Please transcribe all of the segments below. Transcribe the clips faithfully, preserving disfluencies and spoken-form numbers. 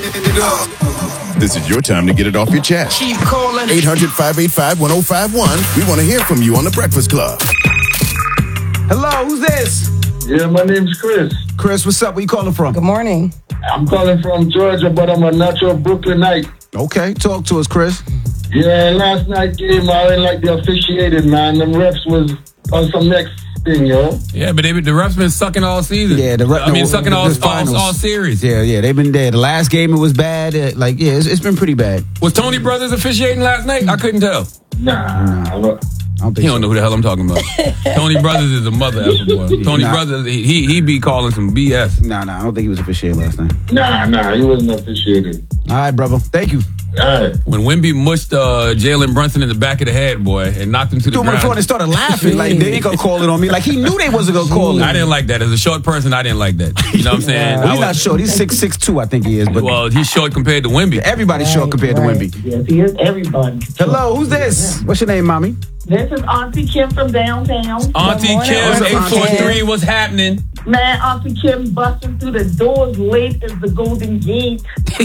This is your time to get it off your chest. Keep calling. eight hundred, five eight five, one oh five one. We want to hear from you on The Breakfast Club. Hello, who's this? Yeah, my name's Chris. Chris, what's up? Where you calling from? Good morning. I'm calling from Georgia, but I'm a natural Brooklynite. Okay, talk to us, Chris. Yeah, last night game, I didn't like the officiated, man. Them refs was on some next thing, yo. Yeah, but they, the refs been sucking all season. Yeah, the ref, I mean, no, sucking the, all, the all, all series. Yeah, yeah, they've been there. The last game, it was bad. Uh, like, yeah, it's, it's been pretty bad. Was Tony Brothers officiating last night? I couldn't tell. Nah, I don't, I don't think He so. don't know who the hell I'm talking about. Tony Brothers is a mother effer boy. Tony Nah. Brothers, he he he be calling some B S. Nah, nah, I don't think he was officiating last night. nah, nah, he wasn't officiated. All right, brother. Thank you. All right. When Wemby mushed uh, Jalen Brunson in the back of the head, boy, and knocked him to the Dude, my ground. phone and started laughing. Like, they ain't gonna call it on me. Like, he knew they wasn't gonna call it. I didn't like that. As a short person, I didn't like that. You know what I'm saying? Well, I he's was- not short. He's six six two, I think he is. But Well, he's short compared to Wemby. everybody's short compared right. to Wemby. Yes, he is everybody. Hello, who's this? What's your name, mommy? This is Auntie Kim from downtown. Auntie morning. Kim, What's up, eight Auntie four Kim? three, what's happening? Man, Auntie Kim busting through the doors late as the Golden Gate.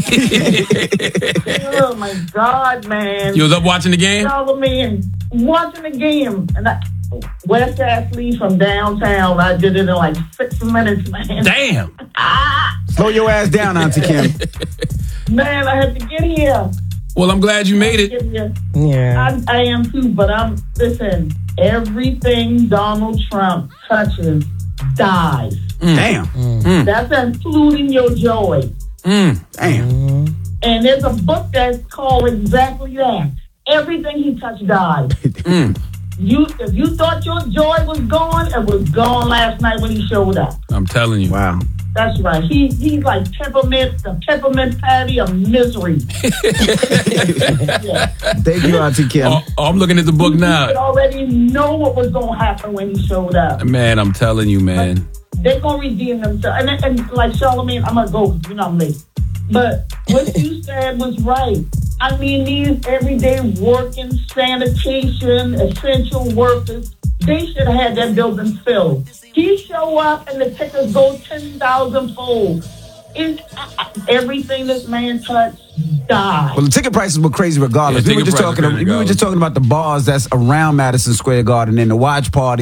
Oh, my God, man. You was up watching the game? Solomon, watching the game. And I, West Ashley from downtown, I did it in like six minutes, man. Damn. Ah, Slow your ass down, Auntie Kim. man, I had to get here. Well, I'm glad you made it. Get here. Yeah. I, I am too, but I'm, listen, everything Donald Trump touches dies. Damn. That's including your joy. Mm. Damn. And there's a book that's called exactly that. Everything he touched died. Mm. You, if you thought your joy was gone, it was gone last night when he showed up. I'm telling you. Wow. That's right. He he's like peppermint, the peppermint patty of misery. Yeah. Thank you, Auntie Kim. Oh, oh, I'm looking at the book You now. could already know what was going to happen when he showed up. Man, I'm telling you, man. They're going to redeem themselves. And, and like Charlamagne, I'm going to go because you know I'm late. But what you said was right. I mean, these everyday working, sanitation, essential workers, they should have had that building filled. He show up and the tickets go ten thousand fold. It's, uh, everything this man touched died. Well, the ticket prices were crazy regardless. Yeah, we were ticket just prices talking. were crazy We were just talking about the bars that's around Madison Square Garden and the watch party.